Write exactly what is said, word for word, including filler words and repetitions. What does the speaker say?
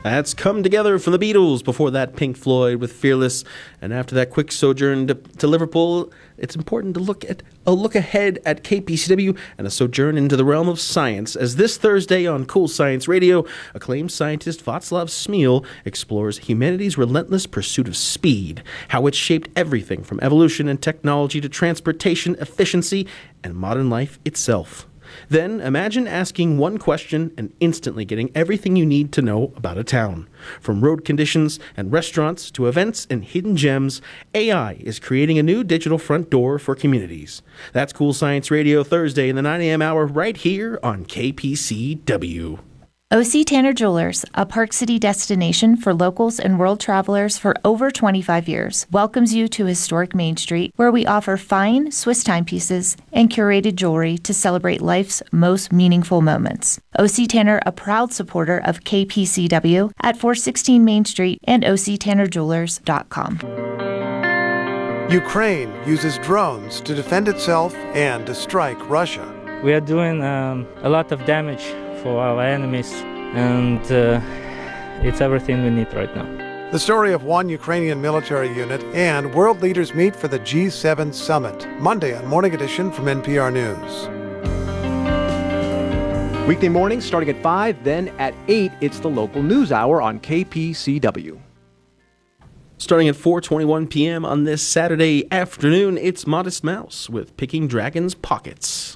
That's Come Together from the Beatles. Before that, Pink Floyd with Fearless. And after that quick sojourn to, to Liverpool, it's important to look at a look ahead at K P C W and a sojourn into the realm of science, as this Thursday on Cool Science Radio, acclaimed scientist Václav Smil explores humanity's relentless pursuit of speed, how it's shaped everything from evolution and technology to transportation, efficiency, and modern life itself. Then imagine asking one question and instantly getting everything you need to know about a town. From road conditions and restaurants to events and hidden gems, A I is creating a new digital front door for communities. That's Cool Science Radio Thursday in the nine a.m. hour right here on K P C W. O C Tanner Jewelers, a Park City destination for locals and world travelers for over twenty-five years, welcomes you to historic Main Street, where we offer fine Swiss timepieces and curated jewelry to celebrate life's most meaningful moments. O C Tanner, a proud supporter of K P C W at four sixteen Main Street and O C Tanner Jewelers dot com. Ukraine uses drones to defend itself and to strike Russia. We are doing um, a lot of damage for our enemies, and uh, it's everything we need right now. The story of one Ukrainian military unit, and world leaders meet for the G seven summit, Monday on Morning Edition from N P R News. Weekday mornings starting at five, then at eight, it's the local news hour on K P C W. Starting at four twenty-one p.m. on this Saturday afternoon, it's Modest Mouse with Picking Dragons' Pockets.